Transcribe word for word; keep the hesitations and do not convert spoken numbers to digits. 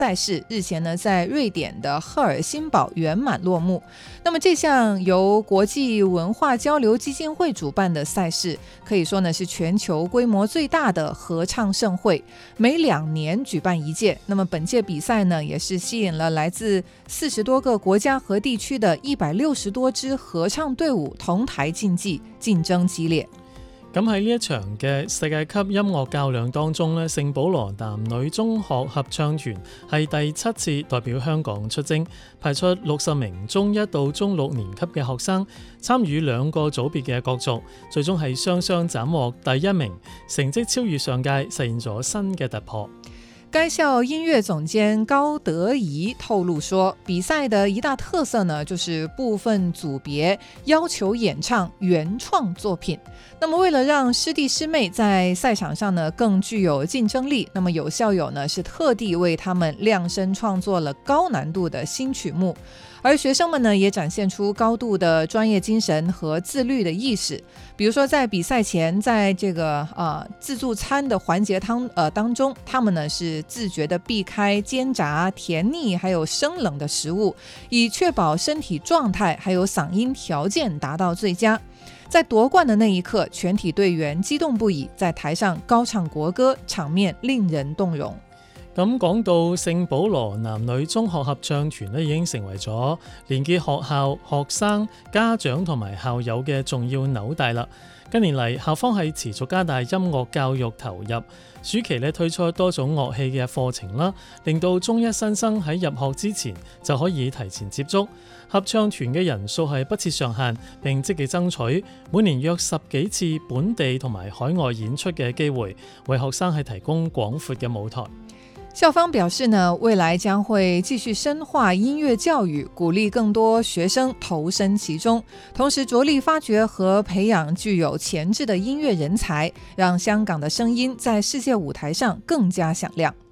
赛事日前呢在瑞典的赫尔辛堡圆满落幕。那么这项由国际文化交流基金会主办的赛事，可以说呢是全球规模最大的合唱盛会，每两年举办一届。那么本届比赛呢，也是吸引了来自四十多个国家和地区的一百六十多支合唱隊伍同台競技，競爭激烈。 咁喺呢一場嘅世界級音樂較量當中咧，聖保羅男女中學合唱團係第七次代表香港出征，派出六十名中一到中六年級嘅學生參與兩個組別嘅角逐，最終係雙雙斬獲第一名，成績超越上屆，實現咗新嘅突破。 該校音樂總監高德儀透露說，比賽的一大特色呢，就是部分組別要求演唱原創作品。那麼為了讓師弟師妹在賽場上呢更具有競爭力，那麼有校友呢是特地為他們量身創作了高難度的新曲目。而學生們呢也展現出高度的專業精神和自律的意識。比如說在比賽前，在這個呃自助餐的環節當呃當中，他們呢是自覺地避開煎炸、甜膩還有生冷的食物，以確保身體狀態還有嗓音條件達到最佳。在奪冠的那一刻，全體隊員激動不已，在台上高唱國歌，場面令人動容。 咁講到聖保羅男女中學合唱團咧，已經成為咗連結學校、學生、家長同埋校友嘅重要紐帶啦。近年嚟，校方係持續加大音樂教育投入，暑期咧推出多種樂器嘅課程啦，令到中一新生喺入學之前就可以提前接觸。合唱團嘅人數係不設上限，並積極爭取每年約十幾次本地同埋海外演出嘅機會，為學生係提供廣闊嘅舞台。 校方表示呢，未來將會繼續深化音樂教育，鼓勵更多學生投身其中，同時着力發掘和培養具有潛質的音樂人才，讓香港的聲音在世界舞台上更加響亮。